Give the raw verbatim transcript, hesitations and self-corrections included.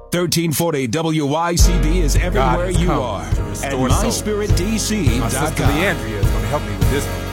thirteen forty W I C B is everywhere God has you come are to at restore my souls. spirit D C My dot sister com. Leandria is going to help me with this one.